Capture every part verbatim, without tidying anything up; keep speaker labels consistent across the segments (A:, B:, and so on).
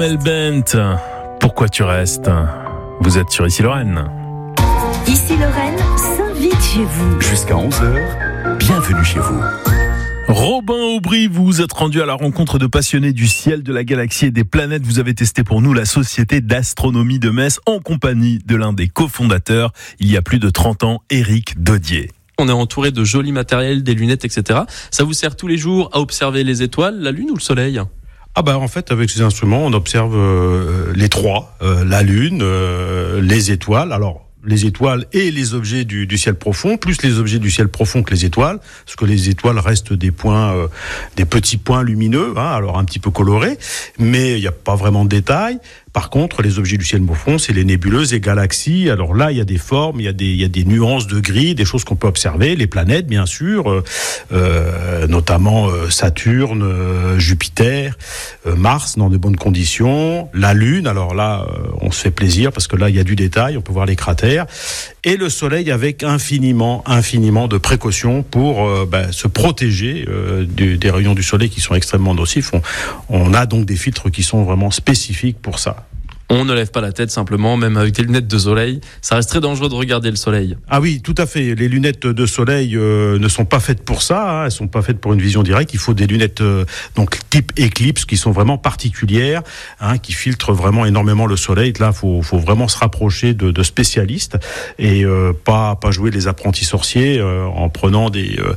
A: Jamel Bent, pourquoi tu restes? Vous êtes sur Ici Lorraine.
B: Ici Lorraine s'invite chez vous.
C: Jusqu'à onze heures, bienvenue chez vous.
A: Robin Aubry, vous vous êtes rendu à la rencontre de passionnés du ciel, de la galaxie et des planètes. Vous avez testé pour nous la Société d'Astronomie de Metz en compagnie de l'un des cofondateurs, il y a plus de trente ans, Éric Dodier.
D: On est entouré de jolis matériels, des lunettes, et cetera. Ça vous sert tous les jours à observer les étoiles, la Lune ou le Soleil ?
E: Ah bah en fait avec ces instruments on observe euh, les trois, euh, la Lune, euh, les étoiles. Alors les étoiles et les objets du, du ciel profond, plus les objets du ciel profond que les étoiles, parce que les étoiles restent des points, euh, des petits points lumineux, hein, alors un petit peu colorés, mais il n'y a pas vraiment de détails. Par contre, les objets du ciel profond, c'est les nébuleuses et galaxies. Alors là, il y a des formes, il y a des, il y a des nuances de gris, des choses qu'on peut observer. Les planètes, bien sûr, euh, euh, notamment euh, Saturne, euh, Jupiter, euh, Mars, dans de bonnes conditions. La Lune, alors là, euh, on se fait plaisir parce que là, il y a du détail, on peut voir les cratères. Et le Soleil avec infiniment, infiniment de précautions pour euh, bah, se protéger euh, du, des rayons du Soleil qui sont extrêmement nocifs. On, on a donc des filtres qui sont vraiment spécifiques pour ça.
D: On ne lève pas la tête simplement, même avec des lunettes de soleil. Ça reste très dangereux de regarder le soleil.
E: Ah oui, tout à fait. Les lunettes de soleil euh, ne sont pas faites pour ça. Hein. Elles sont pas faites pour une vision directe. Il faut des lunettes euh, donc type Eclipse qui sont vraiment particulières, hein, qui filtrent vraiment énormément le soleil. Là, faut, faut vraiment se rapprocher de, de spécialistes et euh, pas pas jouer les apprentis sorciers euh, en prenant des euh,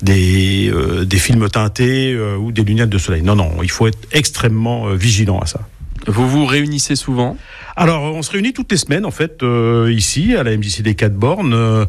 E: des euh, des films teintés euh, ou des lunettes de soleil. Non, non, il faut être extrêmement euh, vigilant à ça.
D: Vous vous réunissez souvent ?
E: Alors, on se réunit toutes les semaines, en fait, euh, ici, à la M J C des Quatre Bornes. Il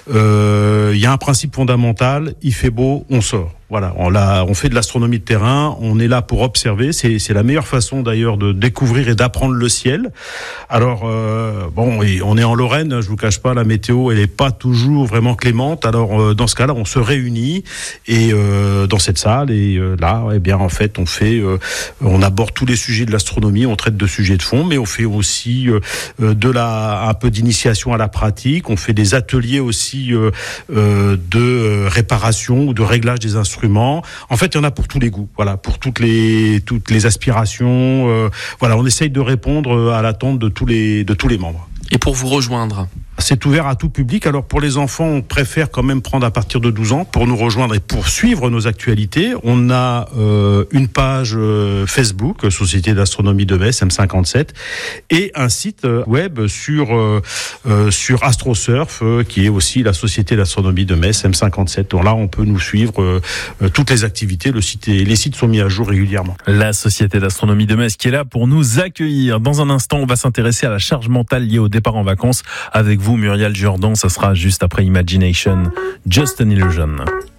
E: euh, euh, y a un principe fondamental, il fait beau, on sort. Voilà, on, l'a, on fait de l'astronomie de terrain, on est là pour observer, c'est, c'est la meilleure façon d'ailleurs de découvrir et d'apprendre le ciel. Alors, euh, bon, et on est en Lorraine, je vous cache pas, la météo, elle est pas toujours vraiment clémente, alors euh, dans ce cas-là, on se réunit et euh, dans cette salle, et euh, là, eh bien, en fait, on fait, euh, on aborde tous les sujets de l'astronomie, on traite de sujets de fond, mais on fait aussi euh, de la, un peu d'initiation à la pratique, on fait des ateliers aussi euh, euh, de réparation ou de réglage des instruments. En fait, il y en a pour tous les goûts, voilà, pour toutes les toutes les aspirations. Euh, voilà, on essaye de répondre à l'attente de tous les de tous les membres.
D: Et pour vous rejoindre ?
E: C'est ouvert à tout public. Alors pour les enfants, on préfère quand même prendre à partir de douze ans pour nous rejoindre et pour suivre nos actualités. On a euh, une page euh, Facebook, Société d'Astronomie de Metz, M cinquante-sept, et un site web sur euh, euh, sur AstroSurf, euh, qui est aussi la Société d'Astronomie de Metz, M cinquante-sept. Donc là, on peut nous suivre euh, euh, toutes les activités. Le site est, les sites sont mis à jour régulièrement.
A: La Société d'Astronomie de Metz qui est là pour nous accueillir. Dans un instant, on va s'intéresser à la charge mentale liée au départ en vacances avec vous. Vous, Muriel Jourdan, ça sera juste après Imagination, Just an Illusion.